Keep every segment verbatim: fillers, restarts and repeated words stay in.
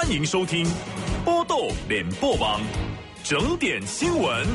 欢迎收听波豆联播网整点新闻。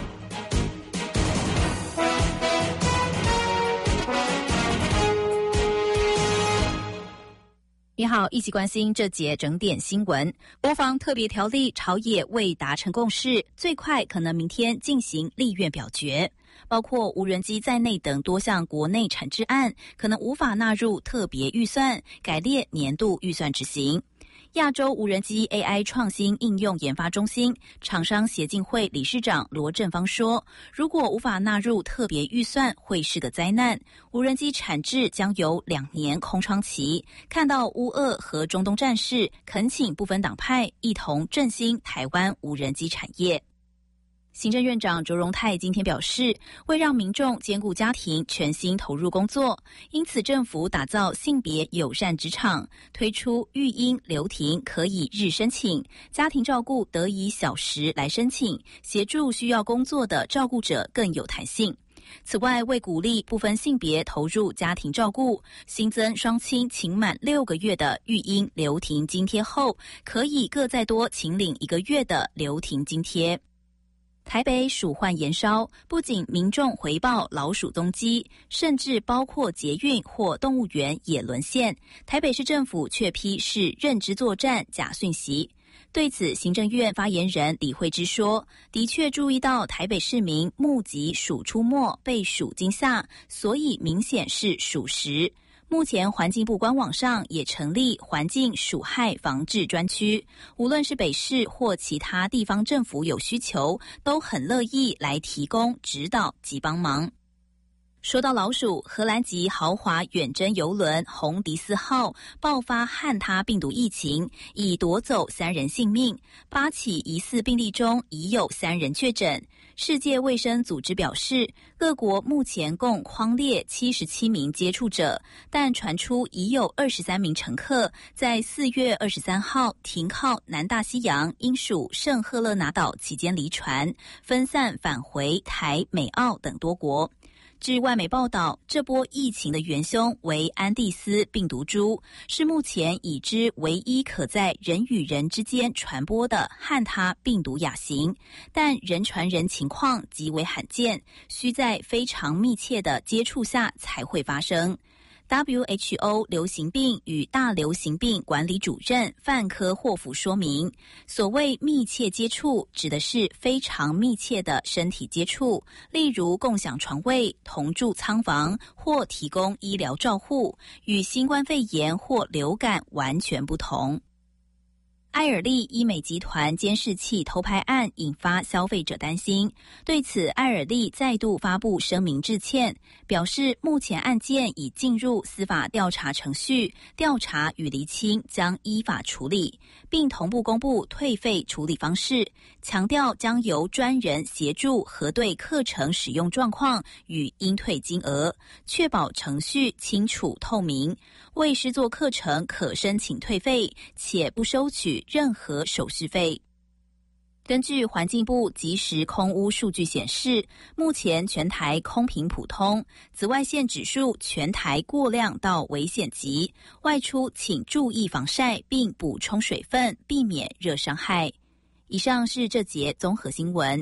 你好，一起关心这节整点新闻。国防特别条例朝野未达成共识，最快可能明天进行立院表决。包括无人机在内等多项国内产制案，可能无法纳入特别预算，改列年度预算执行。亚洲无人机 A I 创新应用研发中心厂商协进会理事长罗振芳说，如果无法纳入特别预算，会是个灾难，无人机产制将有两年空窗期。看到乌俄和中东战事，恳请不分党派一同振兴台湾无人机产业。行政院长卓荣泰今天表示，为让民众兼顾家庭，全心投入工作，因此政府打造性别友善职场，推出育婴留停可以日申请，家庭照顾得以小时来申请，协助需要工作的照顾者更有弹性。此外，为鼓励不分性别投入家庭照顾，新增双亲请满六个月的育婴留停津贴后，可以各再多请领一个月的留停津贴。台北鼠患延烧，不仅民众回报老鼠踪迹，甚至包括捷运或动物园也沦陷。台北市政府却批是认知作战假讯息。对此，行政院发言人李慧芝说，的确注意到台北市民目击鼠出没被鼠惊吓，所以明显是属实。目前环境部官网上也成立环境鼠害防治专区，无论是北市或其他地方政府有需求，都很乐意来提供指导及帮忙。说到老鼠，荷兰籍豪华远征邮轮红迪斯号爆发汉他病毒疫情，已夺走三人性命，八起疑似病例中已有三人确诊。世界卫生组织表示，各国目前共匡列七十七名接触者，但传出已有二十三名乘客在四月二十三号停靠南大西洋英属圣赫勒拿岛期间离船，分散返回台、美、澳等多国。据外媒报道，这波疫情的元凶为安第斯病毒株，是目前已知唯一可在人与人之间传播的汉他病毒亚型，但人传人情况极为罕见，需在非常密切的接触下才会发生。W H O 流行病与大流行病管理主任范科霍夫说明，所谓密切接触指的是非常密切的身体接触，例如共享床位、同住仓房或提供医疗照护，与新冠肺炎或流感完全不同。爱尔利医美集团监视器偷拍案引发消费者担心，对此爱尔利再度发布声明致歉，表示目前案件已进入司法调查程序，调查与厘清将依法处理，并同步公布退费处理方式，强调将由专人协助核对课程使用状况与应退金额，确保程序清楚透明，未施作课程可申请退费，且不收取任何手续费。根据环境部即时空污数据显示，目前全台空品普通，紫外线指数全台过量到危险级，外出请注意防晒并补充水分，避免热伤害。以上是这节综合新闻。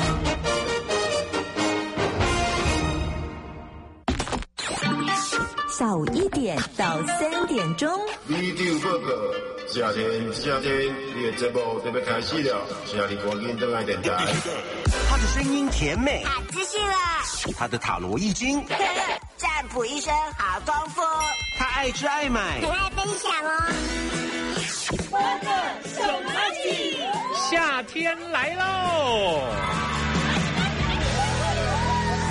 下午一点到三点钟。 李长报告，夏天夏天，你的节目就要开始了，请你赶紧登来电台。 他的声音甜美， 好自信了。 他的塔罗易经， 占卜一生好功夫。 他爱吃爱买， 也爱分享哦。 八个小magic，夏天来喽！